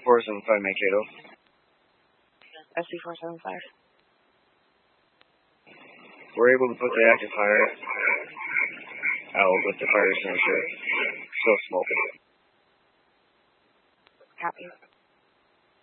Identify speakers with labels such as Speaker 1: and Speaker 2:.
Speaker 1: 475 Mankato.
Speaker 2: SC475.
Speaker 1: We're able to put the active fire out with the fire extinguisher. Still smoking.
Speaker 2: Copy.